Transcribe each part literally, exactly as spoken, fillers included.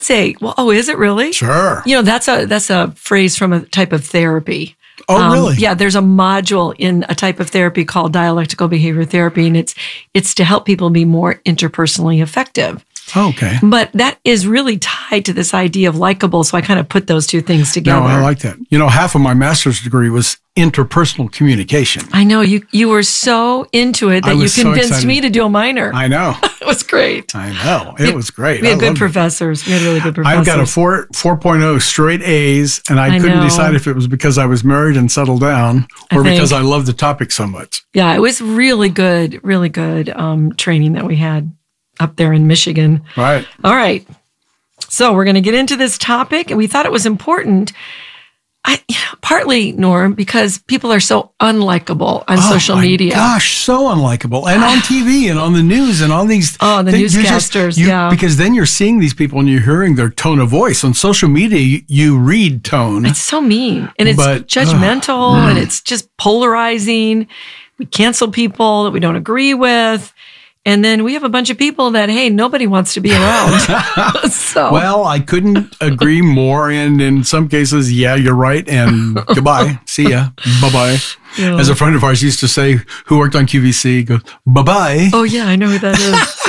say, well, oh, is it really? Sure. You know, that's a that's a phrase from a type of therapy. Oh, Um, really? Yeah, there's a module in a type of therapy called dialectical behavior therapy, and it's it's to help people be more interpersonally effective. Oh, okay. But that is really tied to this idea of likable, so I kind of put those two things together. No, I like that. You know, half of my master's degree was interpersonal communication. I know, you you were so into it I that you was so convinced excited. me to do a minor. I know. It was great. I know. It was great. We I had good loved it. professors. We had really good professors. I've got a four, 4.0 straight A's, and I, I couldn't know. decide if it was because I was married and settled down I or think. because I loved the topic so much. Yeah, it was really good, really good um, training that we had up there in Michigan. Right. All right. So we're going to get into this topic, and we thought it was important. I, you know, partly, Norm, because people are so unlikable on social oh my media. Gosh, so unlikable. And on T V and on the news and all these. Oh, the things, you're just- newscasters, you- yeah. Because then you're seeing these people and you're hearing their tone of voice. On social media, you, you read tone. It's so mean, and it's But, judgmental, and it's just polarizing. We cancel people that we don't agree with. And then we have a bunch of people that, hey, nobody wants to be around. so, Well, I couldn't agree more. And in some cases, yeah, you're right. And goodbye. See ya. Bye-bye. Yeah. As a friend of ours used to say, who worked on Q V C, goes, bye-bye. oh yeah, I know who that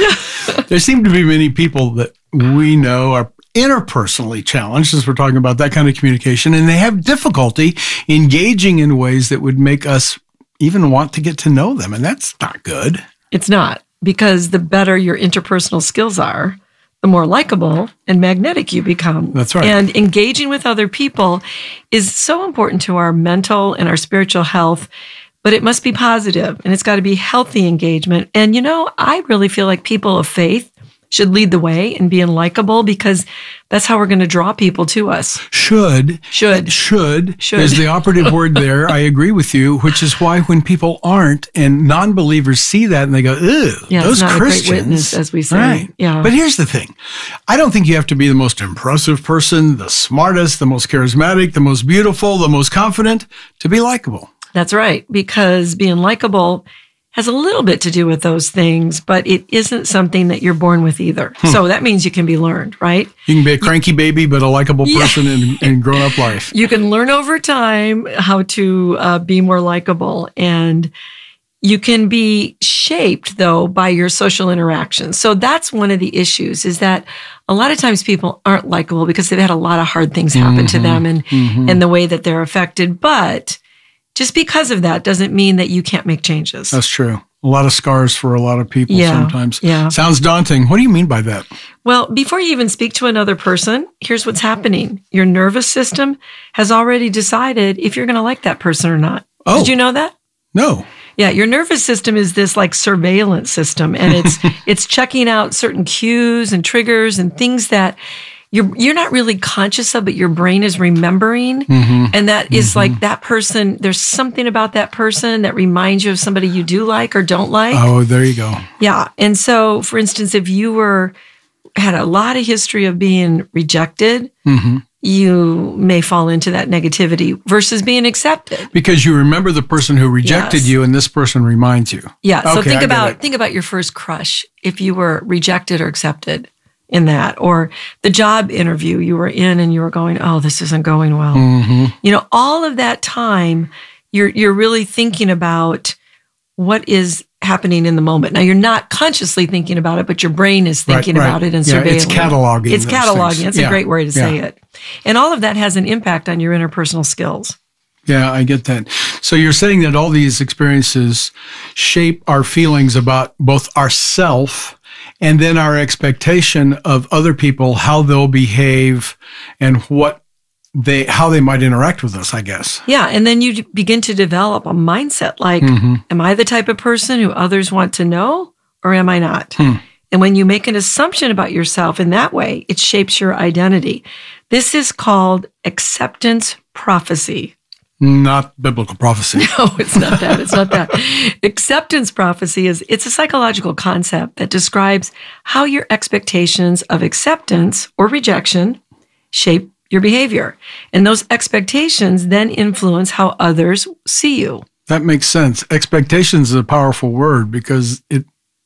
is. There seem to be many people that we know are interpersonally challenged, as we're talking about that kind of communication, and they have difficulty engaging in ways that would make us even want to get to know them. And that's not good. It's not, because the better your interpersonal skills are, the more likable and magnetic you become. That's right. And engaging with other people is so important to our mental and our spiritual health, but it must be positive, and it's got to be healthy engagement. And, you know, I really feel like people of faith should lead the way in being likable, because that's how we're going to draw people to us. Should. Should. Should. Should. Is the operative word there. I agree with you, which is why when people aren't and non-believers see that and they go, ew, Yeah, those it's not Christians. a great witness, as we say. Right. Yeah. But here's the thing. I don't think you have to be the most impressive person, the smartest, the most charismatic, the most beautiful, the most confident to be likable. That's right, because being likable has a little bit to do with those things, but it isn't something that you're born with either. Hmm. So that means you can be learned, right? You can be a cranky baby, but a likable Yeah. person in, in grown-up life. You can learn over time how to uh, be more likable, and you can be shaped, though, by your social interactions. So that's one of the issues, is that a lot of times people aren't likable because they've had a lot of hard things happen Mm-hmm. to them, and, Mhm. and the way that they're affected. But just because of that doesn't mean that you can't make changes. That's true. A lot of scars for a lot of people Yeah, sometimes. yeah. Sounds daunting. What do you mean by that? Well, before you even speak to another person, here's what's happening. Your nervous system has already decided if you're going to like that person or not. Oh. Did you know that? No. Yeah, your nervous system is this like surveillance system, and it's it's checking out certain cues and triggers and things that you're you're not really conscious of, but your brain is remembering. Mm-hmm. And that is like that person, there's something about that person that reminds you of somebody you do like or don't like. Oh, there you go. Yeah. And so, for instance, if you were had a lot of history of being rejected, Mm-hmm. you may fall into that negativity versus being accepted. Because you remember the person who rejected Yes. you, and this person reminds you. Yeah. So Okay, think I get about it. think about your first crush, if you were rejected or accepted in that, or the job interview you were in and you were going, oh, this isn't going well. Mm-hmm. You know, all of that time, you're you're really thinking about what is happening in the moment. Now, you're not consciously thinking about it, but your brain is thinking Right, right. about it and Yeah, surveilling. it's cataloging It's those cataloging. things. It's Yeah, a great way to say yeah. it. And all of that has an impact on your interpersonal skills. Yeah, I get that. So you're saying that all these experiences shape our feelings about both ourself and then our expectation of other people, how they'll behave and what they, how they might interact with us, I guess. Yeah. And then you begin to develop a mindset like, Mm-hmm. am I the type of person who others want to know, or am I not? Hmm. And when you make an assumption about yourself in that way, it shapes your identity. This is called acceptance prophecy. Not biblical prophecy. No, it's not that. It's not that. Acceptance prophecy is, it's a psychological concept that describes how your expectations of acceptance or rejection shape your behavior. And those expectations then influence how others see you. That makes sense. Expectations is a powerful word because it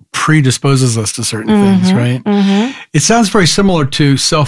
predisposes us to certain mm-hmm, things, right? Mm-hmm. It sounds very similar to self